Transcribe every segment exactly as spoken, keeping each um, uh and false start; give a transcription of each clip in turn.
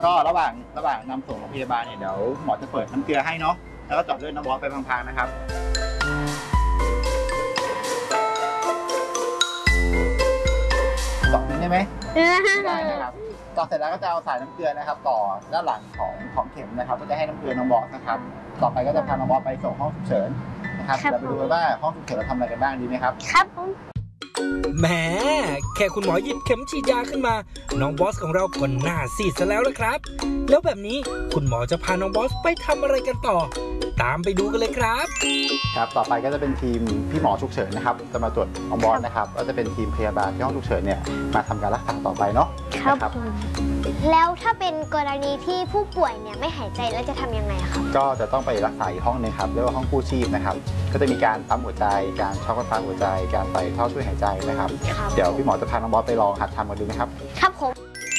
ก็ระหว่างระหว่างนำส่งโรงพยาบาลเนี่ยเดี๋ยวหมอจะเปิดน้ำเกลือให้เนาะแล้วก็เจาะเลือดน้องบอสไปพังๆนะครับเจาะได้ไหมได้นะครับเจาะเสร็จแล้วก็จะเอาสายน้ำเกลือนะครับต่อด้านหลังของของเข็มนะครับก็จะให้น้ำเกลือน้องบอสนะครับต่อไปก็จะพาน้องบอสไปส่งห้องฉุกเฉินนะครับเราไปดูกันว่าห้องฉุกเฉินเราทำอะไรกันบ้างดีไหมครับครับผมแหมแค่คุณหมอหยิบเข็มฉีดยาขึ้นมาน้องบอสของเราก็หน้าซีดซะแล้วละครับแล้วแบบนี้คุณหมอจะพาน้องบอสไปทำอะไรกันต่อตามไปดูกันเลยครับครับต่อไปก็จะเป็นทีมพี่หมอฉุกเฉินนะครับจะมาตรวจน้องบอสนะครับก็จะเป็นทีมพยาบาลที่ห้องฉุกเฉินเนี่ยมาทำการรักษาต่อไปเนาะครับแล้วถ้าเป็นกรณีที่ผู้ป่วยเนี่ยไม่หายใจแล้วจะทำยังไงครับก็จะต้องไปรักษาอีกห้องนึงครับเรียกว่าห้องกู้ชีพนะครับก็จะมีการปั๊มหัวใจการช็อกไฟฟ้าหัวใจการใส่ท่อช่วยหายใจนะครับเดี๋ยวพี่หมอจะพาน้องบอสไปลองหัดทำกันดูไหมครับครับผม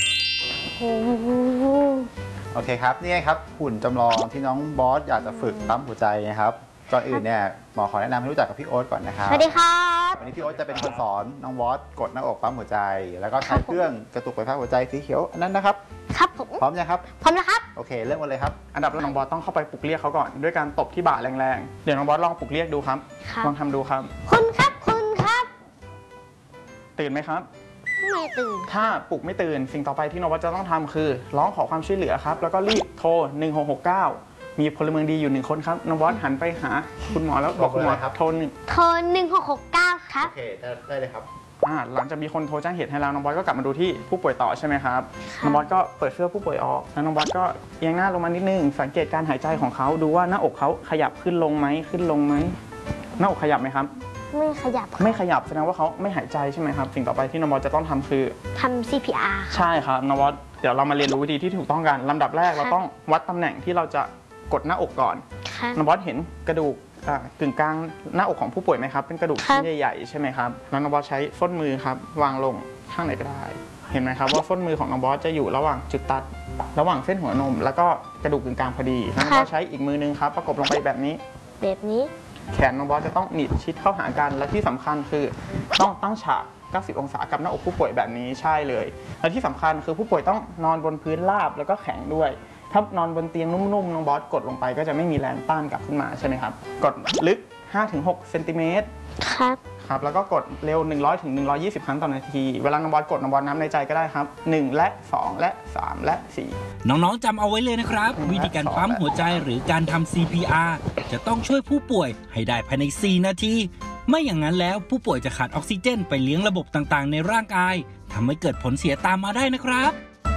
โอเคครับนี่ครับหุ่นจำลองที่น้องบอสอยากจะฝึกปั๊มหัวใจนะครับก่อนอื่นเนี่ยหมอขอแนะนำให้รู้จักกับพี่โอ๊ตก่อนนะครับสวัสดีครับวันนี้พี่โอ๊ตจะเป็นคนสอนน้องบอสกดหน้าอกปั๊มหัวใจแล้วก็ใช้เครื่องกระตุกไฟฟ้าหัวใจสีเขียวอันนั้นนะครับครับผมพร้อมยังครับพร้อมแล้วครับโอเคเริ่มกันเลยครับอันดับแรกน้องบอสต้องเข้าไปปลุกเรียกเขาก่อนด้วยการตบที่บ่าแรงๆเดี๋ยวน้องบอสลองปลุกเรียกดูครับลองทำดูครับคุณครับคุณครับตื่นไหมครับไม่ตื่นถ้าปลุกไม่ตื่นสิ่งต่อไปที่น้องบอสจะต้องทำคือร้องขอความช่วยเหลือครับแล้วก็รีบโทรหนึ่งหกหกเก้ามีพลเมืองดีอยู่หนึ่งคนครับน้องบอสหันไปหาคุณหมอแล้วบอกคุณหมอโทรหนึ่งโทรหนึ่งหกหกเก้าครับโอเคได้เลยครับหลังจากมีคนโทรแจ้งเหตุให้แล้วน้องบอสก็กลับมาดูที่ผู้ป่วยต่อใช่ไหมครับน้องบอสก็เปิดเสื้อผู้ป่วยออกแล้วน้องบอสก็เอียงหน้าลงมานิดนึงสังเกตการหายใจของเขาดูว่าหน้าอกเขาขยับขึ้นลงไหมขึ้นลงไหมหน้าอกขยับไหมครับไม่ขยับไม่ขยับแสดงว่าเขาไม่หายใจใช่ไหมครับสิ่งต่อไปที่น้องบอสจะต้องทำคือทำ ซี พี อาร์ใช่ครับน้องบอสเดี๋ยวเรามาเรียนรู้วิธีที่ถูกต้องกันลำดับแรกเราต้องวัดตำแหน่งที่เราจะกดหน้าอกก่อนน้องบอสเห็นกระดูกกึ่งกลางหน้าอกของผู้ป่วยไหมครับเป็นกระดูกชิ้นใหญ่ๆใช่ไหมครับแล้วน้องบอสใช้ส้นมือครับวางลงข้างไหนก็ได้เห็นไหมครับว่าส้นมือของน้องบอสจะอยู่ระหว่างจุดตัดระหว่างเส้นหัวนมแล้วก็กระดูกกึ่งกลางพอดีน้องบอสใช้อีกมือนึงครับประกบลงไปแบบนี้แบบนี้แขนน้องบอสจะต้องหนีบชิดเข้าหากันและที่สำคัญคือต้องตั้งฉากเก้าสิบองศากับหน้าอกผู้ป่วยแบบนี้ใช่เลยและที่สำคัญคือผู้ป่วยต้องนอนบนพื้นราบแล้วก็แข็งด้วยถ้านอนบนเตียงนุ่มๆน้องบอสกดลงไปก็จะไม่มีแรงต้านกลับขึ้นมาใช่ไหมครับกดลึก ห้าถึงหก เซนติเมตรครับครับแล้วก็กดเร็วหนึ่งร้อยถึงหนึ่งร้อยยี่สิบครั้งต่อนาทีเวลาน้องบอสกดน้องบอสนับในใจก็ได้ครับหนึ่งและสองและสามและสี่น้องๆจำเอาไว้เลยนะครับวิธีการปั๊มหัวใจหรือการทำ ซี พี อาร์ จะต้องช่วยผู้ป่วยให้ได้ภายในสี่นาทีไม่อย่างนั้นแล้วผู้ป่วยจะขาดออกซิเจนไปเลี้ยงระบบต่างๆในร่างกายทำให้เกิดผลเสียตามมาได้นะครับ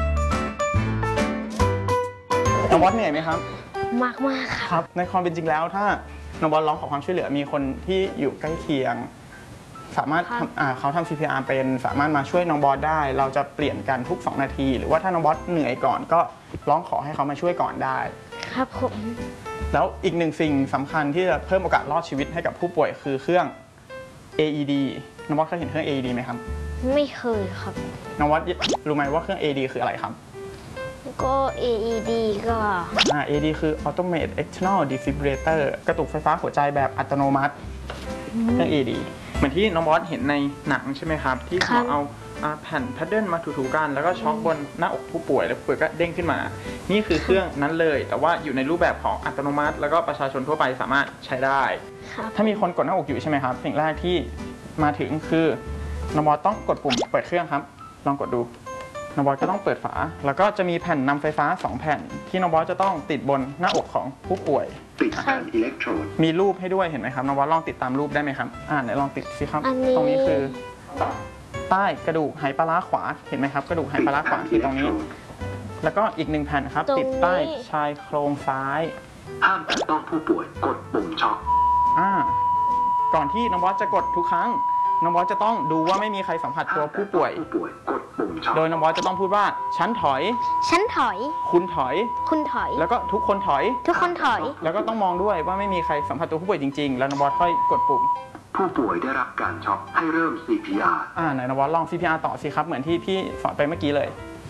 น้องบอสเหนื่อยไหมครับมากมากครับในความเป็นจริงแล้วถ้าน้องบอสร้องขอความช่วยเหลือมีคนที่อยู่ใกล้เคียงสามารถเขาทำ ซี พี อาร์ เป็นสามารถมาช่วยน้องบอสได้เราจะเปลี่ยนกันทุกสองนาทีหรือว่าถ้าน้องบอสเหนื่อยก่อนก็ร้องขอให้เขามาช่วยก่อนได้ครับผมแล้วอีกหนึ่งสิ่งสำคัญที่จะเพิ่มโอกาสรอดชีวิตให้กับผู้ป่วยคือเครื่อง เอ อี ดี น้องบอสเคยเห็นเครื่อง เอ อี ดี ไหมครับไม่เคยครับน้องบอสรู้ไหมว่าเครื่อง เอ อี ดี คืออะไรครับก็ เอ อี ดี ก็อ่า เอ อี ดี คือ Automated External Defibrillator กระตุกไฟฟ้าหัวใจแบบอัตโนมัติเครื่อง เอ อี ดี เหมือนที่น้องบอสเห็นในหนังใช่ไหมครับที่เขาเอาแผ่นแพดเดิลมาถูๆกันแล้วก็ช็อคบนหน้าอกผู้ป่วยแล้วผู้ป่วยก็เด้งขึ้นมานี่คือเครื่องนั้นเลยแต่ว่าอยู่ในรูปแบบของอัตโนมัติแล้วก็ประชาชนทั่วไปสามารถใช้ได้ถ้ามีคนกดหน้าอกอยู่ใช่ไหมครับสิ่งแรกที่มาถึงคือน้องบอสต้องกดปุ่มเปิดเครื่องครับลองกดดูน้องบอสก็ต้องเปิดฝาแล้วก็จะมีแผ่นนำไฟฟ้าสองแผ่นที่น้องบอสจะต้องติดบนหน้าอกของผู้ป่วยติดแผ่นอิเล็กโทรดมีรูปให้ด้วยเห็นไหมครับน้องบอสลองติดตามรูปได้ไหมครับอ่าไหนลองติดสิครับตรงนี้คือใต้กระดูกไหปลาร้าขวาเห็นไหมครับกระดูกไหปลาร้าขวาคือตรงนี้แล้วก็อีกหนึ่งแผ่นครับติดใต้ชายโครงซ้ายห้ามแตะต้องผู้ป่วยกดปุ่มช็อคอ่าก่อนที่น้องบอสจะกดทุกครั้งน้องบอสจะต้องดูว่าไม่มีใครสัมผัสตัวผู้ป่วยโดยน้องบอสจะต้องพูดว่าฉันถอยฉันถอยคุณถอยคุณถอยแล้วก็ทุกคนถอยทุกคนถอยแล้วก็ต้องมองด้วยว่าไม่มีใครสัมผัสตัวผู้ป่วยจริงๆแล้วน้องบอสค่อยกดปุ่มผู้ป่วยได้รับการช็อคให้เริ่ม ซี พี อาร์อ่าไหนน้องบอสลอง ซี พี อาร์ ต่อสิครับเหมือนที่พี่สอนไปเมื่อกี้เลย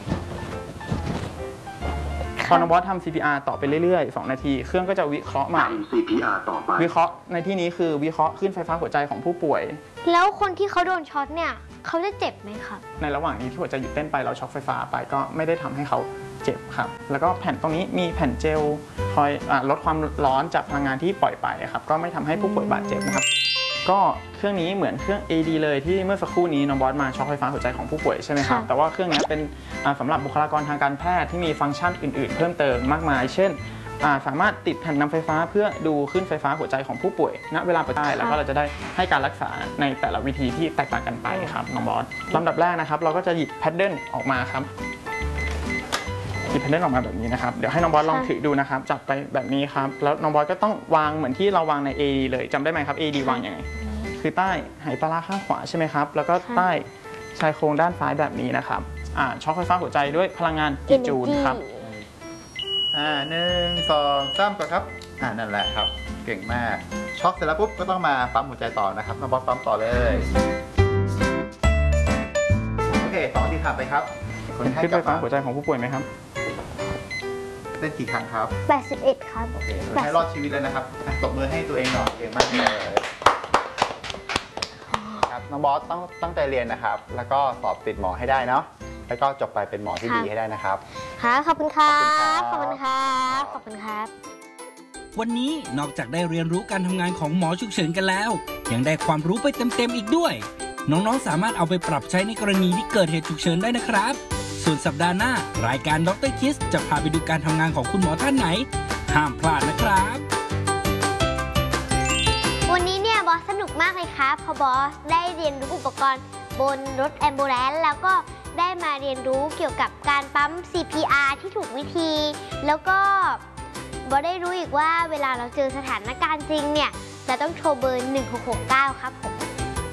พอน้องบอสทำ ซี พี อาร์ ต่อไปเรื่อยๆสองนาทีเครื่องก็จะวิเคราะห์ใหม่ซี พี อาร์ ต่อไปวิเคราะห์ในที่นี้คือวิเคราะห์ขึ้นไฟฟ้าหัวใจของผู้ป่วยแล้วคนที่เขาโดนช็อตเนี่ยเขาจะเจ็บไหมครับในระหว่างนี้ที่หัวใจหยุดเต้นไปเราช็อคไฟฟ้าไปก็ไม่ได้ทำให้เขาเจ็บครับแล้วก็แผ่นตรงนี้มีแผ่นเจลคอยอ่ะลดความร้อนจากพลังงานที่ปล่อยไปครับก็ไม่ทำให้ผู้ป่วยบาดเจ็บนะครับก็เครื่องนี้เหมือนเครื่อง เอ ดี เลยที่เมื่อสักครู่นี้น้องบอสมาช็อคไฟฟ้าหัวใจของผู้ป่วยใช่ไหมครับแต่ว่าเครื่องนี้เป็นอ่าสำหรับบุคลากรทางการแพทย์ที่มีฟังก์ชันอื่นๆ เพิ่มเติมมากมาย เช่นอ่าสามารถติดแผ่นนำไฟฟ้าเพื่อดูขึ้นไฟฟ้าหัวใจของผู้ป่วยณเวลาปกติแล้วก็เราจะได้ให้การรักษาในแต่ละวิธีที่แตกต่างกันไปครับน้องบอสลำดับแรกนะครับเราก็จะหยิบแพดเดิลออกมาครับหยิบแพดเดิลออกมาแบบนี้นะครับเดี๋ยวให้น้องบอสลองถือดูนะครับจับไปแบบนี้ครับแล้วน้องบอสก็ต้องวางเหมือนที่เราวางใน เอ ดี เลยจำได้ไหมครับ เอ ดี วางยังไงคือใต้ไหปลาร้าข้างขวาใช่ไหมครับแล้วก็ใต้ชายโครงด้านซ้ายแบบนี้นะครับอ่าช็อคไฟฟ้าหัวใจด้วยพลังงานกี่จูลครับอ่าหนึ่งสองสามก่อนครับอ่านั่นแหละครับเก่งมากช็อกเสร็จแล้วปุ๊บก็ต้องมาปั๊มหัวใจต่อนะครับน้องบอสปั๊มต่อเลยโอเคสองนาทีผ่านไปครับคนไข้ขึ้นกไฟลับฟ้ามาหัวใจของผู้ป่วยไหมครับเต้นกี่ครั้งครับแปดสิบเอ็ด ครับโอเคคนไข้รอดชีวิตแล้วนะครับอ่ะตบมือให้ตัวเองหน่อยเก่งมากเลยครับน้องบอสต้องตั้งใจเรียนนะครับแล้วก็สอบติดหมอให้ได้เนาะแล้วก็จบไปเป็นหมอที่ดีให้ได้นะครับค่ะขอบคุณครับขขออบบ คุคุณ ณคครัรับ บ ขอบคุณครับวันนี้นอกจากได้เรียนรู้การทำงานของหมอฉุกเฉินกันแล้ว ยังได้ความรู้ไปเต็มๆอีกด้วย น้องๆสามารถเอาไปปรับใช้ในกรณีที่เกิดเหตุฉุกเฉินได้นะครับ ส่วนสัปดาห์หน้ารายการด็อกเตอร์คิสจะพาไปดูการทำงานของคุณหมอท่านไหนห้ามพลาดนะครับวันนี้เนี่ยบอสสนุกมากเลยครับเพราะบอสได้เรียนรู้อุปกรณ์บนรถแอมบูเลนซ์แล้วก็ได้มาเรียนรู้เกี่ยวกับการปั๊ม ซี พี อาร์ ที่ถูกวิธี แล้วก็บอสได้รู้อีกว่าเวลาเราเจอสถานการณ์จริงเนี่ยเราต้องโทรเบอร์หนึ่งหกหกเก้าครับผม